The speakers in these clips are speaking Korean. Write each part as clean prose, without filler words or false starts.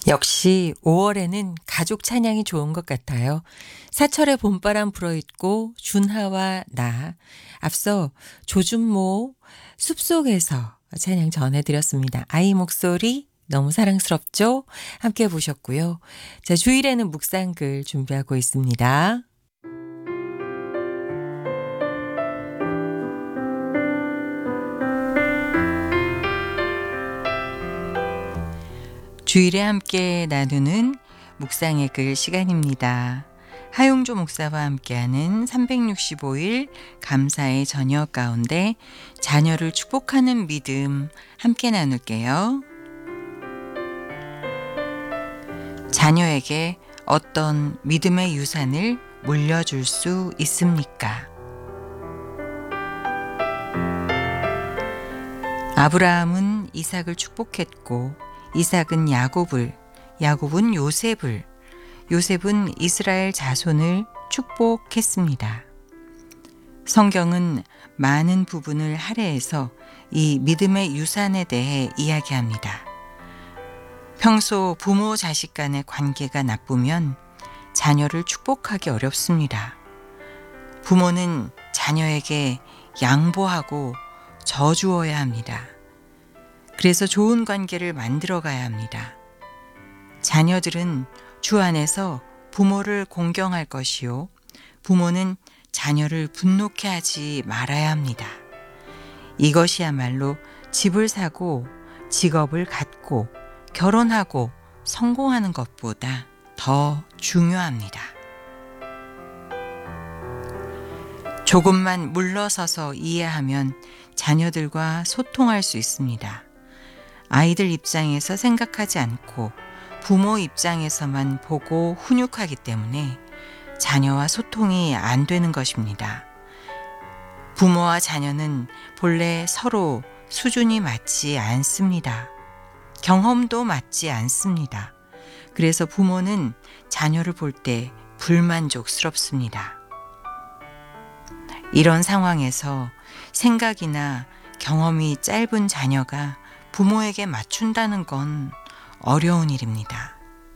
역시 5월에는 가족 찬양이 좋은 것 같아요. 사철의 봄바람 불어있고 준하와 나, 앞서 조준모 숲속에서 찬양 전해드렸습니다. 아이 목소리 너무 사랑스럽죠? 함께 보셨고요. 자, 주일에는 묵상글 준비하고 있습니다. 주일에 함께 나누는 묵상의 글 시간입니다. 하용조 목사와 함께하는 365일 감사의 저녁 가운데 자녀를 축복하는 믿음 함께 나눌게요. 자녀에게 어떤 믿음의 유산을 물려줄 수 있습니까? 아브라함은 이삭을 축복했고 이삭은 야곱을, 야곱은 요셉을, 요셉은 이스라엘 자손을 축복했습니다. 성경은 많은 부분을 할애해서 이 믿음의 유산에 대해 이야기합니다. 평소 부모 자식 간의 관계가 나쁘면 자녀를 축복하기 어렵습니다. 부모는 자녀에게 양보하고 져주어야 합니다. 그래서 좋은 관계를 만들어 가야 합니다. 자녀들은 주 안에서 부모를 공경할 것이요. 부모는 자녀를 분노케 하지 말아야 합니다. 이것이야말로 집을 사고 직업을 갖고 결혼하고 성공하는 것보다 더 중요합니다. 조금만 물러서서 이해하면 자녀들과 소통할 수 있습니다. 아이들 입장에서 생각하지 않고 부모 입장에서만 보고 훈육하기 때문에 자녀와 소통이 안 되는 것입니다. 부모와 자녀는 본래 서로 수준이 맞지 않습니다. 경험도 맞지 않습니다. 그래서 부모는 자녀를 볼 때 불만족스럽습니다. 이런 상황에서 생각이나 경험이 짧은 자녀가 부모에게 맞춘다는 건 어려운 일입니다.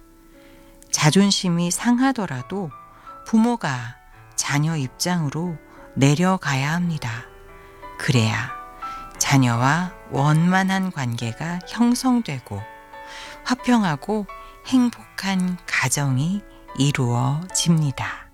자존심이 상하더라도 부모가 자녀 입장으로 내려가야 합니다. 그래야 자녀와 원만한 관계가 형성되고 화평하고 행복한 가정이 이루어집니다.